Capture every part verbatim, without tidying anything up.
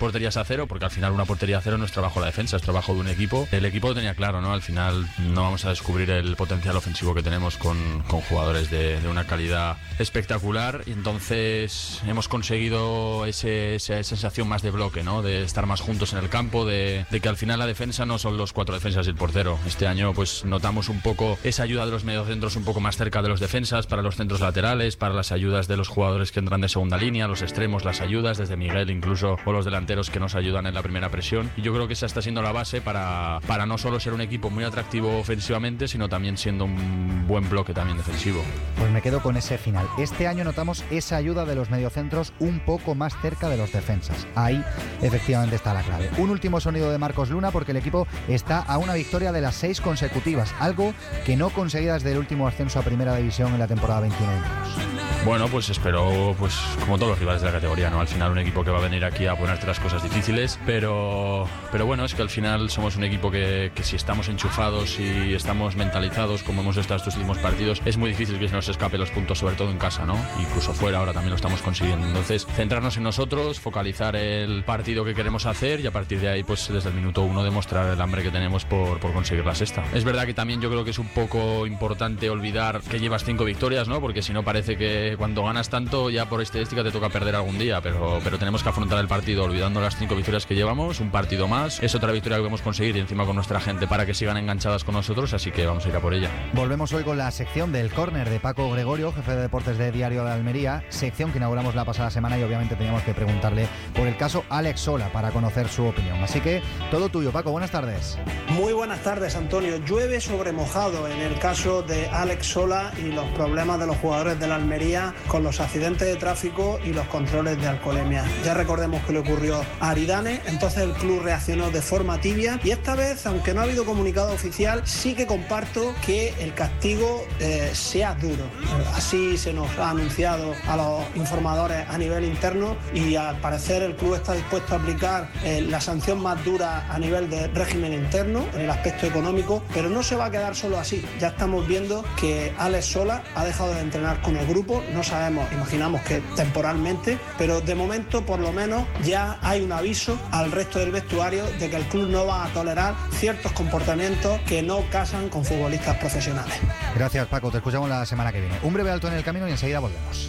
porterías a cero, porque al final una portería a cero no es trabajo la defensa, es trabajo de un equipo. El equipo lo tenía claro, ¿no? Al final no vamos a descubrir el potencial ofensivo que tenemos con, con jugadores de, de una calidad espectacular, y entonces hemos conseguido ese, esa sensación más de bloque, ¿no? De estar más juntos en el campo, de, de que al final la defensa no son los cuatro defensas y el portero. Este año pues notamos un poco esa ayuda de los mediocentros un poco más cerca de los defensas, para los centros laterales, para las ayudas de los jugadores que entran de segunda línea, los extremos, las ayudas desde Miguel incluso, o los delanteros que nos ayudan en la primera presión. Y yo creo que esa está siendo la base para, para no solo ser un equipo muy atractivo ofensivamente, sino también siendo un buen bloque también defensivo. Pues me quedo con ese final. Este año notamos esa ayuda de los mediocentros un poco más cerca de los defensas. Ahí efectivamente está la clave. Un último sonido de Marcos Luna, porque el equipo está a una victoria de las seis consecutivas, algo que no conseguía desde el último ascenso a Primera División en la temporada veintiuno veintidós. Bueno, pues espero, pues como todos los rivales de la categoría, ¿no? Al final un equipo que va a venir aquí a ponerte las cosas difíciles, pero, pero bueno, es que al final somos un equipo que, que si estamos enchufados y estamos mentalizados, como hemos estado estos últimos partidos, es muy difícil que se nos escape los puntos, sobre todo en casa, ¿no? Incluso fuera ahora también lo estamos consiguiendo. Entonces, centrarnos en nosotros, focalizar el partido que queremos hacer, y a partir de ahí, pues desde el minuto uno demostrar el hambre que tenemos por, por conseguir la sexta. Es verdad que también yo creo que es un poco importante olvidar que llevas cinco victorias, ¿no? Porque si no parece que cuando ganas tanto ya por estadística te toca perder algún día, pero, pero tenemos que afrontar el partido olvidando las cinco victorias que llevamos. Un partido más, es otra victoria que podemos conseguir, y encima con nuestra gente, para que sigan enganchadas con nosotros, así que vamos a ir a por ella. Volvemos hoy con la sección del córner de Paco Gregorio, jefe de deportes de Diario de Almería, sección que inauguramos la pasada semana, y obviamente teníamos que preguntarle por el caso Alex Sola para conocer su opinión. Así que todo tuyo, Paco, buenas tardes. Muy buenas tardes, Antonio. Llueve sobre mojado en el caso de Alex Sola y los problemas de los jugadores de la Almería con los accidentes de tráfico y los controles de alcoholemia. Ya recordemos que le ocurrió a Aridane, entonces el club reaccionó de forma tibia, y esta vez, aunque no ha habido comunicado oficial, sí que comparto que el castigo eh, sea duro. Así se nos ha anunciado a los informadores a nivel interno, y al parecer el club está dispuesto a aplicar eh, la sanción más dura a nivel de régimen interno, en el aspecto económico, pero no se va a quedar solo así. Ya estamos viendo que Alex Sola ha dejado de entrenar con el grupo, no sabemos, imaginamos que temporalmente, pero de momento por lo menos ya hay un aviso al resto del vestuario de que el club no va a tolerar ciertos comportamientos que no casan con futbolistas profesionales. Gracias, Paco, te escuchamos la semana que viene. Un breve alto en el camino y enseguida volvemos.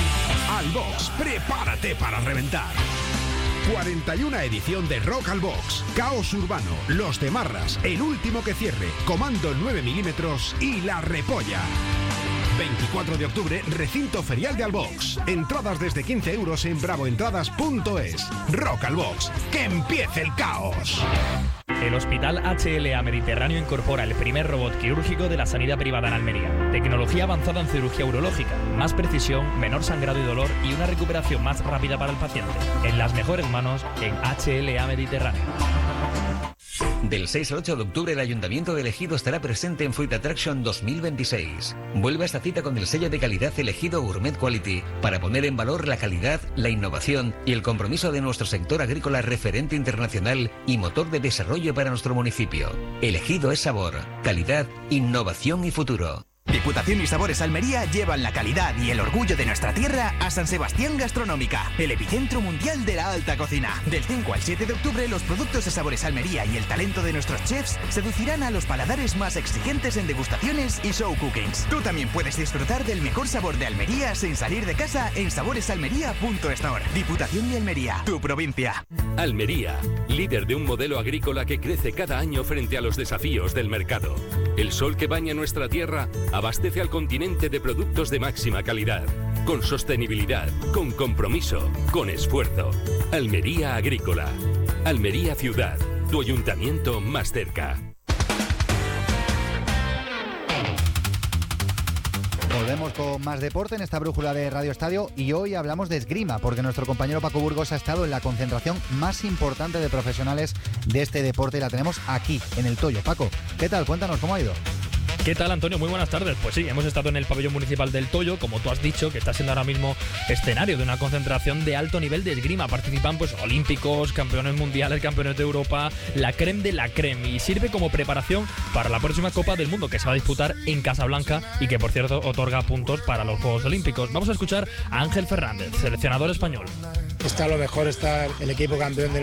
Al Box, prepárate para reventar. cuarenta y una edición de Rock al Box, Caos Urbano, Los de Marras, El Último que Cierre, Comando nueve milímetros y La Repolla. veinticuatro de octubre, recinto ferial de Albox. Entradas desde quince euros en bravoentradas punto es. Rock al Box, que empiece el caos. El Hospital H L A Mediterráneo incorpora el primer robot quirúrgico de la sanidad privada en Almería. Tecnología avanzada en cirugía urológica, más precisión, menor sangrado y dolor, y una recuperación más rápida para el paciente. En las mejores manos, en H L A Mediterráneo. Del seis al ocho de octubre, el Ayuntamiento de Ejido estará presente en Fruit Attraction dos mil veintiséis. Vuelve a esta cita con el sello de calidad Ejido Gourmet Quality para poner en valor la calidad, la innovación y el compromiso de nuestro sector agrícola referente internacional y motor de desarrollo para nuestro municipio. Ejido es sabor, calidad, innovación y futuro. Diputación y Sabores Almería llevan la calidad y el orgullo de nuestra tierra a San Sebastián Gastronómica, el epicentro mundial de la alta cocina. Del cinco al siete de octubre, los productos de Sabores Almería y el talento de nuestros chefs seducirán a los paladares más exigentes en degustaciones y show cookings. Tú también puedes disfrutar del mejor sabor de Almería sin salir de casa en saboresalmería punto store. Diputación de Almería, tu provincia. Almería, líder de un modelo agrícola que crece cada año frente a los desafíos del mercado. El sol que baña nuestra tierra abastece al continente de productos de máxima calidad, con sostenibilidad, con compromiso, con esfuerzo. Almería Agrícola. Almería Ciudad, tu ayuntamiento más cerca. Volvemos con más deporte en esta brújula de Radio Estadio, y hoy hablamos de esgrima, porque nuestro compañero Paco Burgos ha estado en la concentración más importante de profesionales de este deporte, y la tenemos aquí, en el Toyo. Paco, ¿qué tal? Cuéntanos, ¿cómo ha ido? ¿Qué tal, Antonio? Muy buenas tardes. Pues sí, hemos estado en el pabellón municipal del Toyo, como tú has dicho, que está siendo ahora mismo escenario de una concentración de alto nivel de esgrima. Participan pues olímpicos, campeones mundiales, campeones de Europa, la creme de la creme, y sirve como preparación para la próxima Copa del Mundo, que se va a disputar en Casablanca y que, por cierto, otorga puntos para los Juegos Olímpicos. Vamos a escuchar a Ángel Fernández, seleccionador español. Está lo mejor, está el equipo campeón del